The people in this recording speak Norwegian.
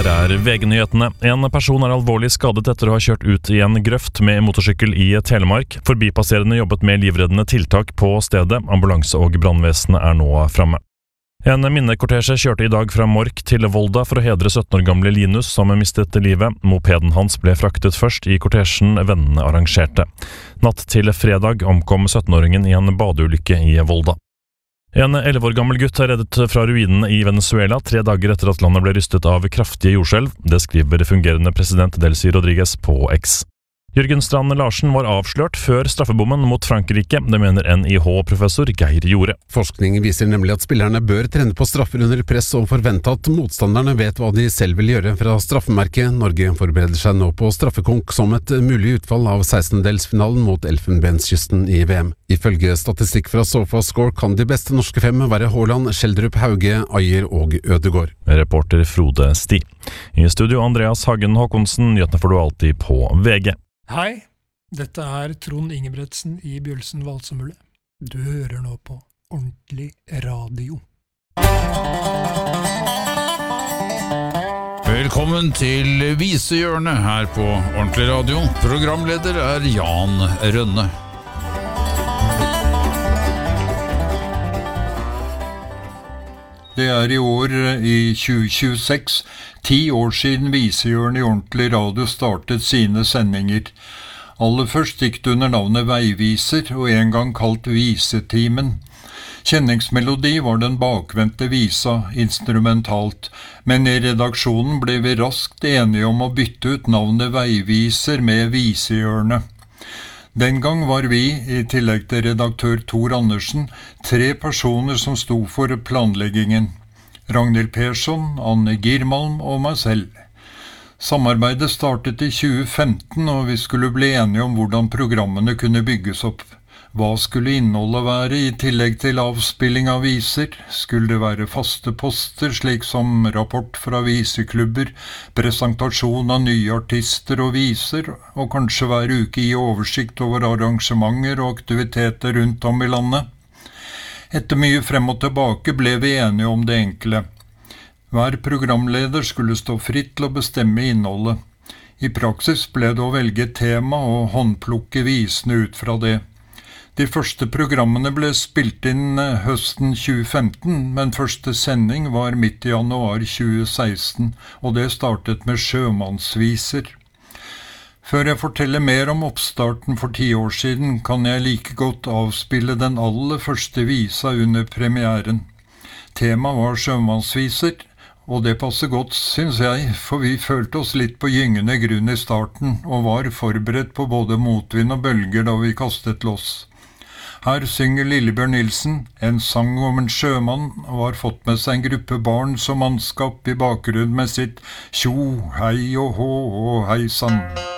Her VG-nyhetene. En person alvorlig skadet etter å ha kjørt ut i en grøft med motorsykkel i Telemark. Forbipasserende jobbet med livreddende tiltak på stedet. Ambulanse og brannvesenet nå framme. En minnekortesje kjørte i dag fra Mork til Volda for å hedre 17 år gamle Linus som mistet livet. Mopeden hans ble fraktet først i kortesjen vennene arrangerte. Natt til fredag omkom 17-åringen i en badeulykke i Volda. En 11 år gammel gutt er reddet fra ruinene i Venezuela 3 dager etter at landet ble rystet av kraftige jordskjelv. Det skriver fungerende president Delcy Rodriguez på X. Jørgen Strand Larsen var avslørt før straffebommen mot Frankrike, det mener NIH-professor Geir Jorde. Forskning viser nemlig at spillerne bør trene på straffer under press og forvente at motstanderne vet hva de selv vil gjøre fra straffemerket. Norge forbereder seg nå på straffekonk som et mulig utfall av 16-delsfinalen mot Elfenbenskysten i VM. Ifølge statistikk fra SofaScore kan de beste norske 5 være Haaland, Schjelderup, Hauge, Ajer og Ødegaard. Reporter Frode Sti. I studio Andreas Hagen Håkonsen, nyhetene får du alltid på VG. Hei, dette er Trond Ingebretsen i Bjølsen Valsemølle. Du hører nå på Ordentlig Radio. Velkommen til Visehjørnet her på Ordentlig Radio. Programleder er Jan Rønne. Det er i år, i 2026, 10 år siden Visehjørnet i Ordentlig Radio startet sine sendinger. Aller først gikk det under navnet Veiviser, og en gang kalt Visetimen. Kjenningsmelodi var den bakvendte visa, instrumentalt, men i redaksjonen ble vi raskt enige om å bytte ut navnet Veiviser med Visehjørnet. Den gang var vi, i tillegg til redaktør Tor Andersen, 3 personer som sto for planleggingen. Ragnhild Persson, Anne Girmalm og meg selv. Samarbeidet startet i 2015, og vi skulle bli enige om hvordan programmene kunne bygges opp. Hva skulle innholdet være i tillegg til avspilling av viser? Skulle det være faste poster, slik som rapport fra viseklubber, presentasjon av nye artister og viser, og kanskje hver uke gi oversikt over arrangementer og aktiviteter rundt om i landet? Etter mye frem og tilbake ble vi enige om det enkle. Hver programleder skulle stå fritt til å bestemme innholdet. I praksis ble det å velge tema og håndplukke visene ut fra det. De første programmene ble spilt inn høsten 2015, men første sending var midt i januar 2016, og det startet med sjømannsviser. Før jeg forteller mer om oppstarten for 10 år siden, kan jeg like godt avspille den aller første visa under premieren. Temaet var sjømannsviser, og det passer godt, synes jeg, for vi følte oss litt på gyngende grunn i starten, og var forberedt på både motvind og bølger da vi kastet loss. Her synger Lillebjørn Nilsen, en sang om en sjømann, og har fått med seg en gruppe barn som mannskap i bakgrunnen med sitt tjo, hei og hå og hei sann.